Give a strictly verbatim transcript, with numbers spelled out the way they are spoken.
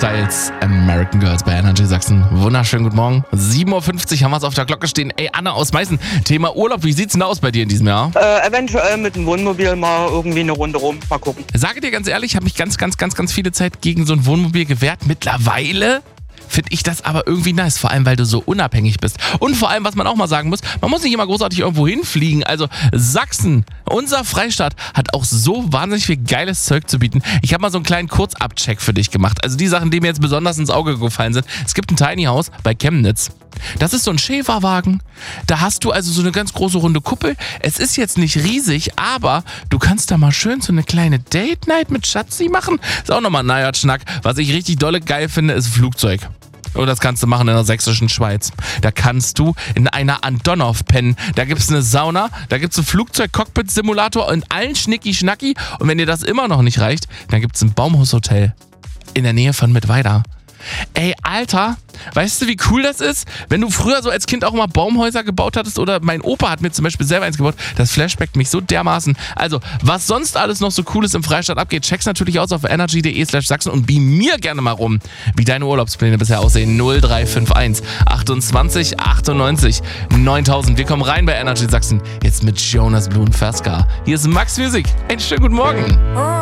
Styles, American Girls bei Energy Sachsen. Wunderschönen guten Morgen. sieben Uhr fünfzig haben wir es auf der Glocke stehen. Ey, Anna aus Meißen, Thema Urlaub, wie sieht's denn aus bei dir in diesem Jahr? Äh, eventuell mit dem Wohnmobil mal irgendwie eine Runde rum. Mal gucken. Sage dir ganz ehrlich, ich habe mich ganz, ganz, ganz, ganz viele Zeit gegen so ein Wohnmobil gewehrt. Mittlerweile finde ich das aber irgendwie nice, vor allem, weil du so unabhängig bist. Und vor allem, was man auch mal sagen muss, man muss nicht immer großartig irgendwo hinfliegen. Also Sachsen, unser Freistaat, hat auch so wahnsinnig viel geiles Zeug zu bieten. Ich habe mal so einen kleinen Kurzabcheck für dich gemacht. Also die Sachen, die mir jetzt besonders ins Auge gefallen sind. Es gibt ein Tiny House bei Chemnitz. Das ist so ein Schäferwagen. Da hast du also so eine ganz große runde Kuppel. Es ist jetzt nicht riesig, aber du kannst da mal schön so eine kleine Date-Night mit Schatzi machen. Ist auch nochmal ein neuer Schnack. Was ich richtig dolle geil finde, ist Flugzeug. Und das kannst du machen in der sächsischen Schweiz. Da kannst du in einer Antonov pennen. Da gibt's eine Sauna, da gibt's einen Flugzeug-Cockpit-Simulator und allen Schnicki-Schnacki. Und wenn dir das immer noch nicht reicht, dann gibt's ein Baumhaushotel in der Nähe von Mittweida. Ey, Alter, weißt du, wie cool das ist? Wenn du früher so als Kind auch mal Baumhäuser gebaut hattest oder mein Opa hat mir zum Beispiel selber eins gebaut, das flashbackt mich so dermaßen. Also, was sonst alles noch so Cooles im Freistaat abgeht, check's natürlich aus auf energy.de slash Sachsen und beam mir gerne mal rum, wie deine Urlaubspläne bisher aussehen. null drei fünf eins achtundzwanzig achtundneunzig neuntausend. Wir kommen rein bei Energy Sachsen. Jetzt mit Jonas Blue und Ferska. Hier ist Max Music. Einen schönen guten Morgen.